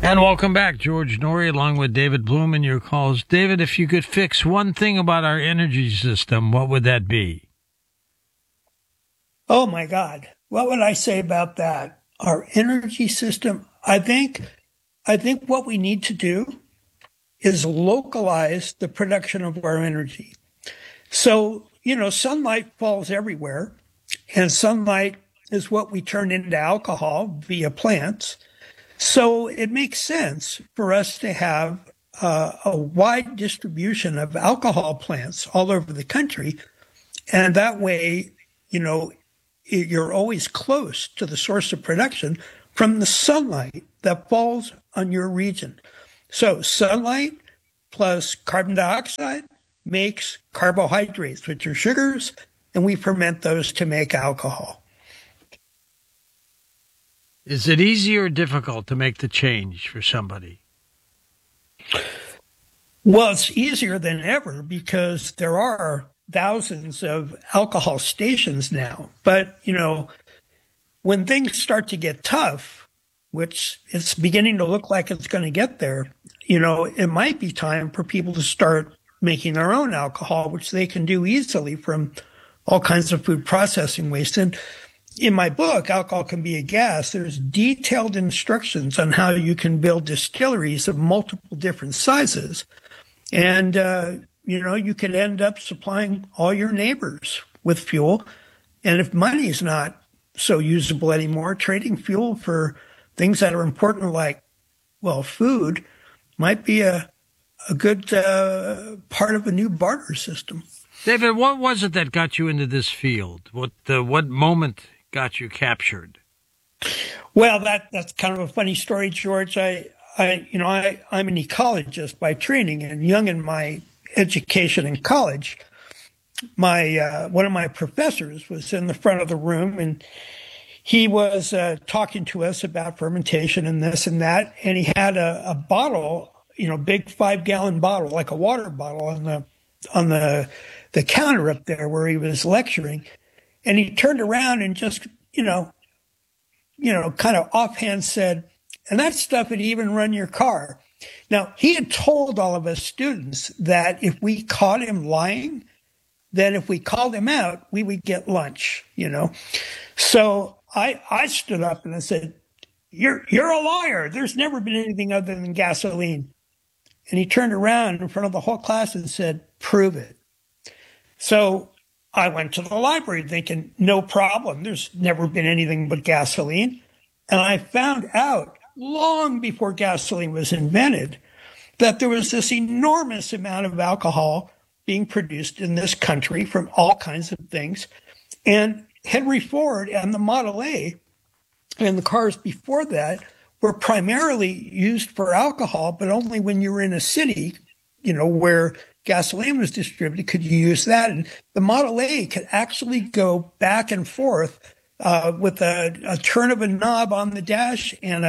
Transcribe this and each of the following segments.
And welcome back, George Noory, along with David Bloom in your calls. David, if you could fix one thing about our energy system, what would that be? Oh, my God. What would I say about that? Our energy system, I think what we need to do is localize the production of our energy. So, sunlight falls everywhere, and sunlight is what we turn into alcohol via plants. So it makes sense for us to have a wide distribution of alcohol plants all over the country. And that way, you're always close to the source of production from the sunlight that falls on your region. So sunlight plus carbon dioxide makes carbohydrates, which are sugars, and we ferment those to make alcohol. Is it easy or difficult to make the change for somebody? Well, it's easier than ever because there are thousands of alcohol stations now. But, when things start to get tough, which it's beginning to look like it's going to get there, it might be time for people to start making their own alcohol, which they can do easily from all kinds of food processing waste. And in my book, Alcohol Can Be a Gas, there's detailed instructions on how you can build distilleries of multiple different sizes. And, you could end up supplying all your neighbors with fuel. And if money is not so usable anymore, trading fuel for things that are important like, food might be a good part of a new barter system. David, what was it that got you into this field? What moment got you captured? Well, that's kind of a funny story, George. I'm an ecologist by training, and young in my education in college, one of my professors was in the front of the room, and he was talking to us about fermentation and this and that, and he had a bottle, big 5-gallon bottle, like a water bottle, on the counter up there where he was lecturing. And he turned around and just, kind of offhand said, and that stuff would even run your car. Now, he had told all of us students that if we caught him lying, then if we called him out, we would get lunch, So I stood up and I said, you're a liar. There's never been anything other than gasoline. And he turned around in front of the whole class and said, prove it. So I went to the library thinking, no problem. There's never been anything but gasoline. And I found out long before gasoline was invented that there was this enormous amount of alcohol being produced in this country from all kinds of things. And Henry Ford and the Model A and the cars before that were primarily used for alcohol, but only when you were in a city, where gasoline was distributed, could you use that. And the Model A could actually go back and forth with a turn of a knob on the dash and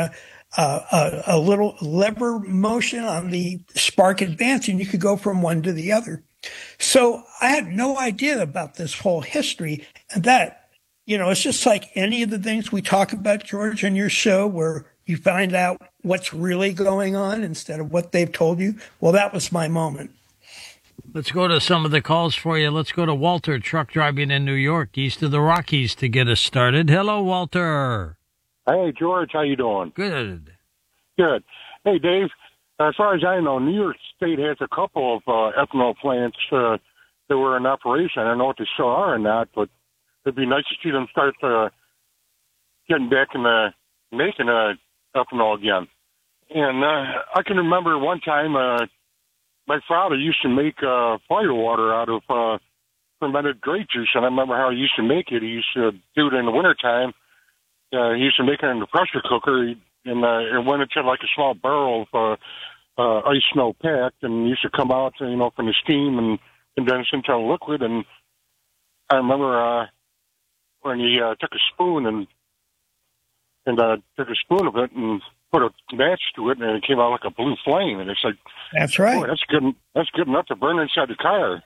a little lever motion on the spark advance, and you could go from one to the other. So I had no idea about this whole history, and that, it's just like any of the things we talk about, George, on your show, where you find out what's really going on instead of what they've told you. Well, that was my moment. Let's go to some of the calls for you. Let's go to Walter, truck driving in New York, east of the Rockies, to get us started. Hello, Walter. Hey, George, how you doing? Good. Good. Hey, Dave, as far as I know, New York State has a couple of ethanol plants that were in operation. I don't know if they still are or not, but it'd be nice to see them start getting back in making ethanol again. And I can remember one time my father used to make fire water out of fermented grape juice, and I remember how he used to make it. He used to do it in the wintertime. He used to make it in the pressure cooker, and it went into like a small barrel of ice snow packed, and it used to come out, from the steam and condense into a liquid. And I remember when he took a spoon and took a spoon of it and put a match to it, and it came out like a blue flame. And it's like, that's right. Boy, that's good enough to burn inside the car.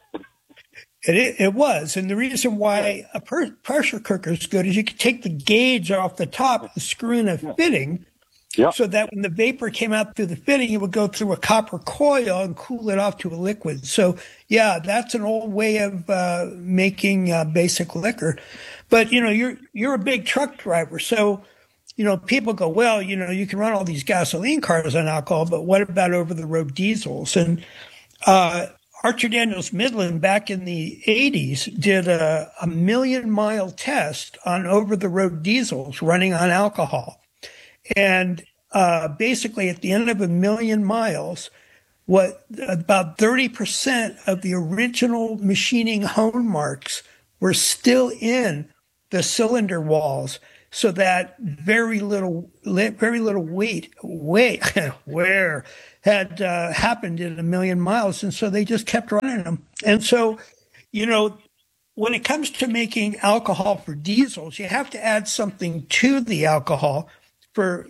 It was. And the reason why a pressure cooker is good is you can take the gauge off the top and screw in a fitting, Yep. so that when the vapor came out through the fitting, it would go through a copper coil and cool it off to a liquid. So, yeah, that's an old way of making basic liquor. But you're a big truck driver, so people go, well, you can run all these gasoline cars on alcohol, but what about over the road diesels? And Archer Daniels Midland back in the 80s did a 1,000,000-mile test on over the road diesels running on alcohol. And basically, at the end of 1,000,000 miles, what about 30% of the original machining hone marks were still in the cylinder walls, so that very little weight wear had happened in 1,000,000 miles, and so they just kept running them. And so, when it comes to making alcohol for diesels, you have to add something to the alcohol for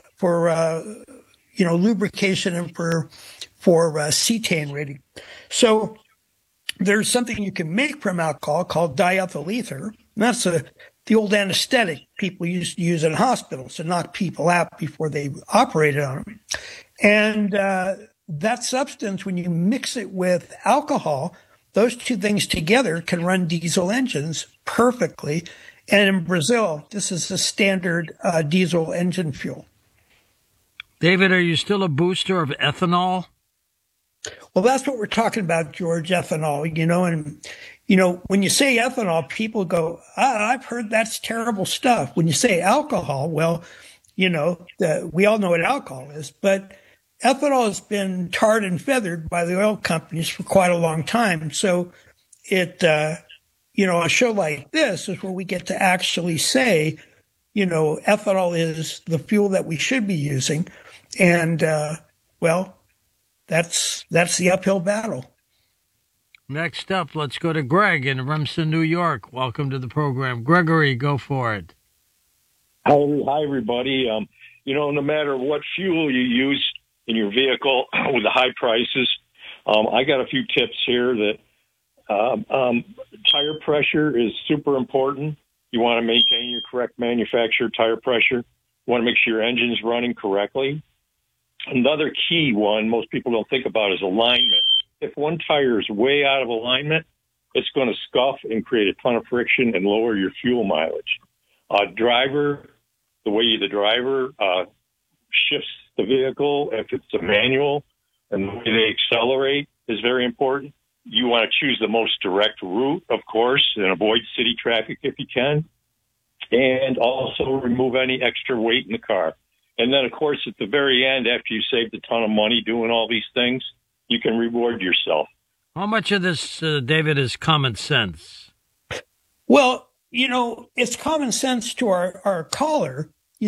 lubrication and for cetane rating. So there's something you can make from alcohol called diethyl ether. And that's the old anesthetic people used to use in hospitals to knock people out before they operated on them. And that substance, when you mix it with alcohol, those two things together can run diesel engines perfectly. And in Brazil, this is the standard diesel engine fuel. David, are you still a booster of ethanol? Well, that's what we're talking about, George, ethanol, and, when you say ethanol, people go, I've heard that's terrible stuff. When you say alcohol, well, we all know what alcohol is, but ethanol has been tarred and feathered by the oil companies for quite a long time. So a show like this is where we get to actually say, ethanol is the fuel that we should be using. And, that's the uphill battle. Next up, let's go to Greg in Remsen, New York. Welcome to the program. Gregory, go for it. Hi, everybody. No matter what fuel you use in your vehicle with the high prices, I got a few tips here that tire pressure is super important. You want to maintain your correct manufacturer tire pressure. You want to make sure your engine's running correctly. Another key one most people don't think about is alignment. If one tire is way out of alignment, it's going to scuff and create a ton of friction and lower your fuel mileage. The way the driver shifts the vehicle, if it's a manual, and the way they accelerate is very important. You want to choose the most direct route, of course, and avoid city traffic if you can, and also remove any extra weight in the car. And then, of course, at the very end, after you saved a ton of money doing all these things, you can reward yourself. How much of this, David, is common sense? Well, it's common sense to our caller,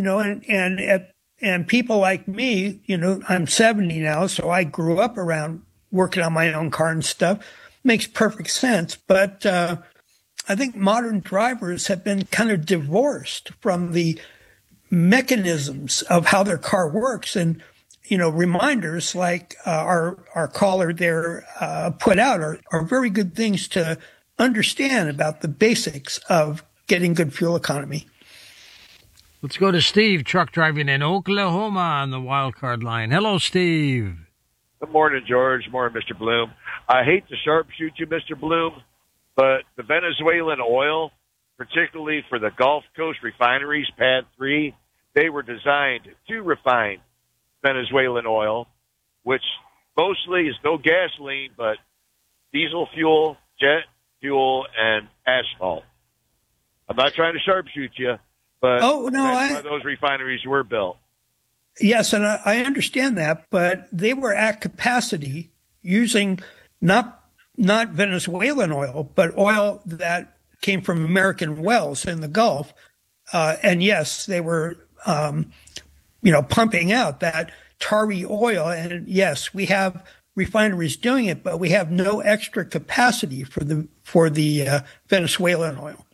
and people like me, I'm 70 now, so I grew up around working on my own car and stuff. Makes perfect sense. But I think modern drivers have been kind of divorced from the mechanisms of how their car works. And, reminders like our caller there put out are very good things to understand about the basics of getting good fuel economy. Let's go to Steve, truck driving in Oklahoma on the wild card line. Hello, Steve. Good morning, George. Morning, Mr. Bloom. I hate to sharpshoot you, Mr. Bloom, but the Venezuelan oil, particularly for the Gulf Coast refineries, PADD 3, they were designed to refine Venezuelan oil, which mostly is no gasoline, but diesel fuel, jet fuel, and asphalt. I'm not trying to sharpshoot you, but that's why those refineries were built. Yes, and I understand that, but they were at capacity using not Venezuelan oil, but oil that came from American wells in the Gulf. And yes, they were, pumping out that tarry oil. And yes, we have refineries doing it, but we have no extra capacity for the Venezuelan oil.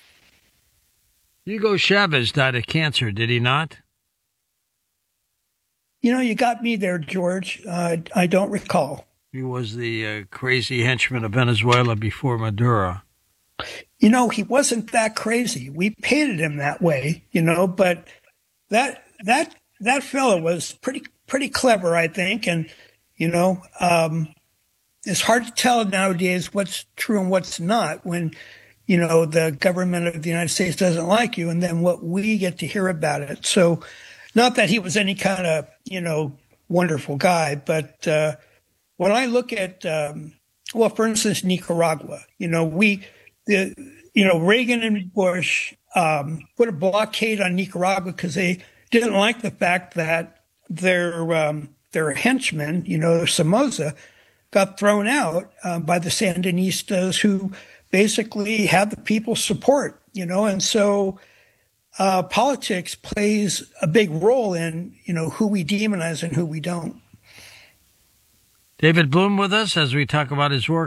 Hugo Chavez died of cancer, did he not? You got me there, George. I don't recall. He was the crazy henchman of Venezuela before Maduro. He wasn't that crazy. We painted him that way, but that that fellow was pretty clever, I think. And, it's hard to tell nowadays what's true and what's not when, the government of the United States doesn't like you, and then what we get to hear about it. So not that he was any kind of, wonderful guy, but when I look at, for instance, Nicaragua, Reagan and Bush put a blockade on Nicaragua because they didn't like the fact that their henchmen, Somoza, got thrown out by the Sandinistas, who basically had the people's support, and so politics plays a big role in, who we demonize and who we don't. David Bloom with us as we talk about his work